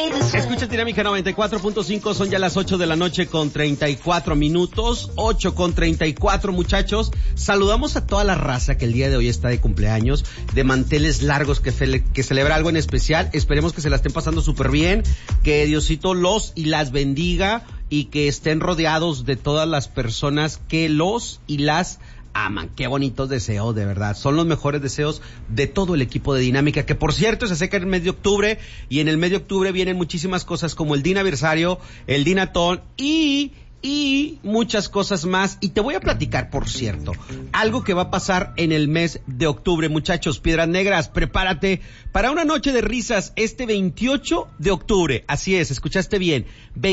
Escucha Dinámica 94.5, son ya las 8 de la noche con 34 minutos, 8 con 34 muchachos. Saludamos a toda la raza que el día de hoy está de cumpleaños, de manteles largos, que celebra algo en especial. Esperemos que se la estén pasando súper bien, que Diosito los y las bendiga y que estén rodeados de todas las personas que los y las aman. Qué bonitos deseos, de verdad. Son los mejores deseos de todo el equipo de Dinámica, que por cierto se acerca el mes de octubre, y en el mes de octubre vienen muchísimas cosas como el Dinaversario, el Dinatón y muchas cosas más. Y te voy a platicar, por cierto, algo que va a pasar en el mes de octubre. Muchachos, Piedras Negras, prepárate para una noche de risas este 28 de octubre. Así es, escuchaste bien.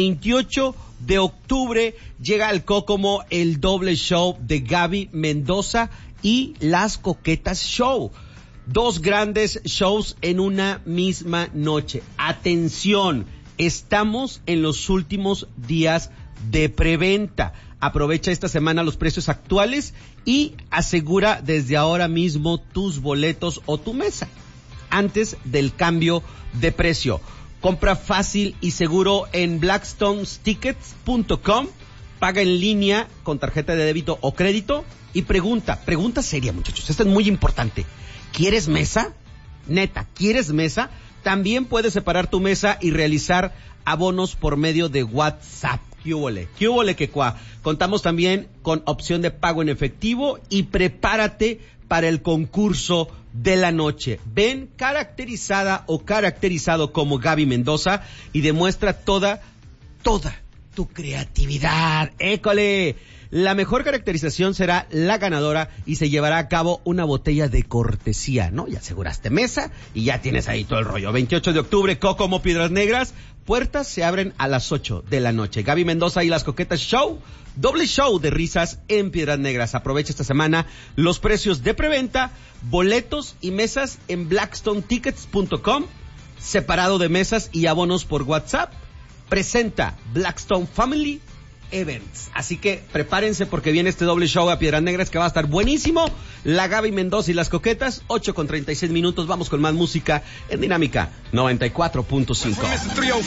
28 de octubre llega al Cócomo el doble show de Gaby Mendoza y Las Coquetas Show. Dos grandes shows en una misma noche. Atención, estamos en los últimos días de preventa. Aprovecha esta semana los precios actuales y asegura desde ahora mismo tus boletos o tu mesa antes del cambio de precio. Compra fácil y seguro en blackstonestickets.com, paga en línea con tarjeta de débito o crédito y pregunta seria, muchachos, esto es muy importante. ¿Quieres mesa? Neta, ¿quieres mesa? También puedes separar tu mesa y realizar abonos por medio de WhatsApp. ¿Qué huele que cuá? Contamos también con opción de pago en efectivo y prepárate para el concurso de la noche. Ven caracterizada o caracterizado como Gaby Mendoza y demuestra toda tu creatividad. ¡École! La mejor caracterización será la ganadora y se llevará a cabo una botella de cortesía, ¿no? Ya aseguraste mesa y ya tienes ahí todo el rollo. 28 de octubre, Cócomo, Piedras Negras. Puertas se abren a las 8 de la noche. Gaby Mendoza y Las Coquetas Show. Doble show de risas en Piedras Negras. Aprovecha esta semana los precios de preventa, boletos y mesas en blackstonetickets.com. Separado de mesas y abonos por WhatsApp. Presenta Blackstone Family Events. Así que prepárense porque viene este doble show a Piedras Negras que va a estar buenísimo. La Gaby Mendoza y Las Coquetas, 8 con 36 minutos. Vamos con más música en Dinámica 94.5.